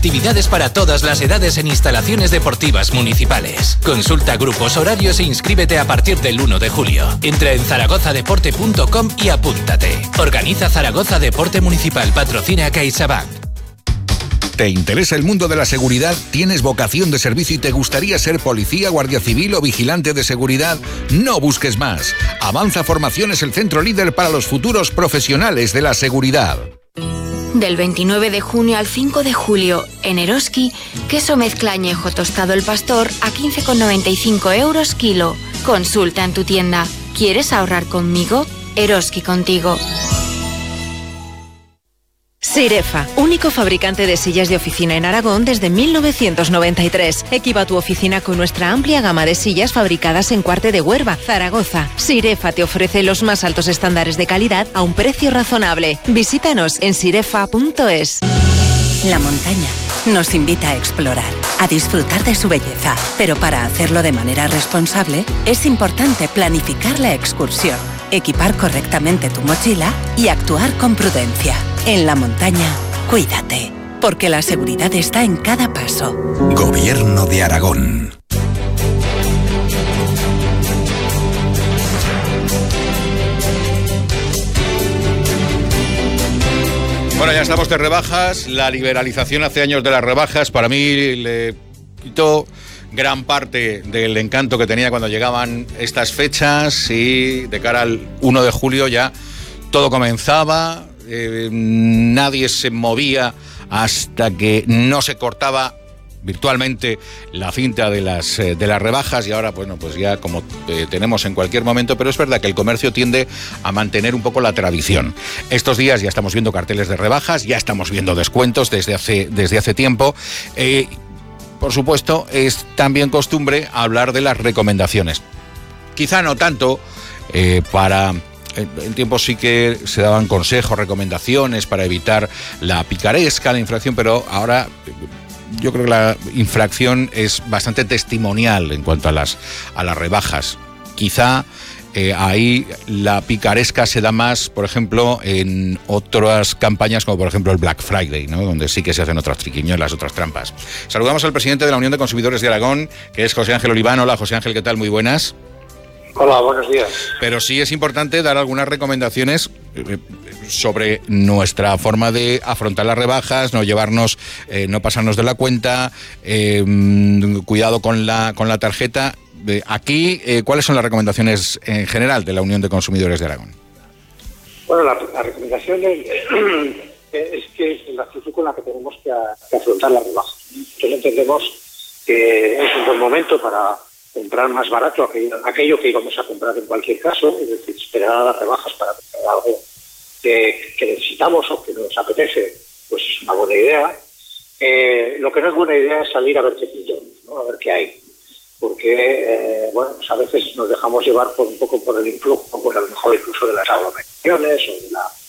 Actividades para todas las edades en instalaciones deportivas municipales. Consulta grupos, horarios e inscríbete a partir del 1 de julio. Entra en zaragozadeporte.com y apúntate. Organiza Zaragoza Deporte Municipal. Patrocina CaixaBank. ¿Te interesa el mundo de la seguridad? ¿Tienes vocación de servicio y te gustaría ser policía, guardia civil o vigilante de seguridad? No busques más. Avanza Formación es el centro líder para los futuros profesionales de la seguridad. Del 29 de junio al 5 de julio, en Eroski, queso mezcla añejo tostado El Pastor a 15,95 euros kilo. Consulta en tu tienda. ¿Quieres ahorrar conmigo? Eroski contigo. Sirefa, único fabricante de sillas de oficina en Aragón desde 1993. Equipa tu oficina con nuestra amplia gama de sillas fabricadas en Cuarte de Huerva, Zaragoza. Sirefa te ofrece los más altos estándares de calidad a un precio razonable. Visítanos en sirefa.es. La montaña nos invita a explorar, a disfrutar de su belleza, pero para hacerlo de manera responsable es importante planificar la excursión, equipar correctamente tu mochila y actuar con prudencia. En la montaña, cuídate, porque la seguridad está en cada paso. Gobierno de Aragón. Bueno, ya estamos de rebajas. La liberalización hace años de las rebajas, para mí le quitó gran parte del encanto que tenía cuando llegaban estas fechas, y de cara al 1 de julio ya todo comenzaba, nadie se movía hasta que no se cortaba virtualmente la cinta de las rebajas, y ahora bueno, pues ya como tenemos en cualquier momento, pero es verdad que el comercio tiende a mantener un poco la tradición. Estos días ya estamos viendo carteles de rebajas, ya estamos viendo descuentos desde hace tiempo. Por supuesto, es también costumbre hablar de las recomendaciones. Quizá no tanto en tiempos sí que se daban consejos, recomendaciones para evitar la picaresca, la infracción, pero ahora yo creo que la infracción es bastante testimonial en cuanto a las rebajas. Quizá ahí la picaresca se da más, por ejemplo, en otras campañas como por ejemplo el Black Friday, ¿no? Donde sí que se hacen otras triquiñuelas, otras trampas. Saludamos al presidente de la Unión de Consumidores de Aragón, que es José Ángel Oliván. Hola, José Ángel, ¿qué tal? Muy buenas. Hola, buenos días. Pero sí es importante dar algunas recomendaciones sobre nuestra forma de afrontar las rebajas, no pasarnos de la cuenta, cuidado con la tarjeta. Aquí, ¿cuáles son las recomendaciones en general de la Unión de Consumidores de Aragón? Bueno, la recomendación es que la actitud con la que tenemos que afrontar las rebajas. Entonces entendemos que es un buen momento para comprar más barato aquello que íbamos a comprar en cualquier caso, es decir, esperar a las rebajas para comprar algo que necesitamos o que nos apetece, pues es una buena idea. Lo que no es buena idea es salir a ver qué pillón, ¿no? A ver qué hay. Porque, bueno, pues a veces nos dejamos llevar un poco por el influjo, pues a lo mejor incluso de las aglomeraciones o